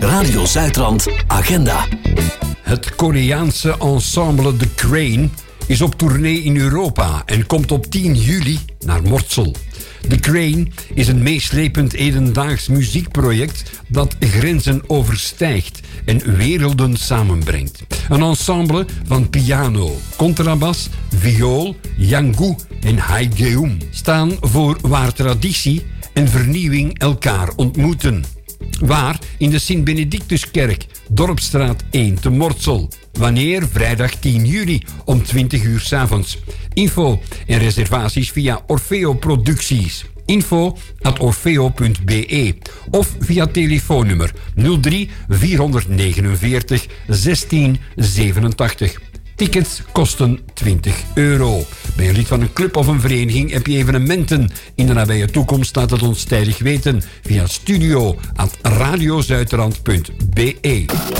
Radio Zuidrand Agenda. Het Koreaanse ensemble The Crane is op tournee in Europa en komt op 10 juli naar Mortsel. The Crane is een meeslepend hedendaags muziekproject dat grenzen overstijgt en werelden samenbrengt. Een ensemble van piano, contrabas, viool, yangu en haegeum staan voor waar traditie en vernieuwing elkaar ontmoeten. Waar? In de Sint-Benedictuskerk, Dorpstraat 1 te Mortsel. Wanneer? Vrijdag 10 juli om 20 uur 's avonds. Info en reservaties via Orfeo Producties. info@orfeo.be of via telefoonnummer 03 449 1687. Tickets kosten €20. Ben je lid van een club of een vereniging? Heb je evenementen in de nabije toekomst? Laat het ons tijdig weten via studio@radiozuidrand.be.